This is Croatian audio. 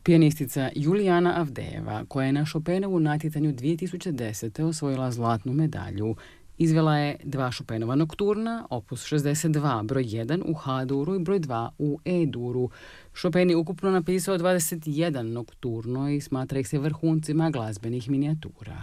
Pijanistica Julijana Avdejeva, koja je na Chopinovu natjecanju 2010. osvojila zlatnu medalju, izvela je 2 Chopinova nokturna, opus 62, broj 1 u H-duru i broj 2 u E-duru. Chopin je ukupno napisao 21 nokturno i smatra ih se vrhuncima glazbenih minijatura.